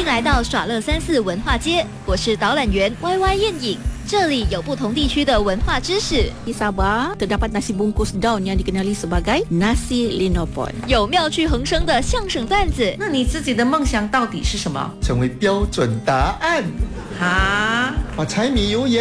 迎来到耍乐34文化街，我是导览员 YY 燕颖。这里有不同地区的文化知识。 Di Sabah terdapat nasi bungkus daun yang dikenali sebagai nasi linopon。 有妙趣横生的相声段子。 那你自己的梦想到底是什么？ 成为标准答案， 啊？ 把柴米油盐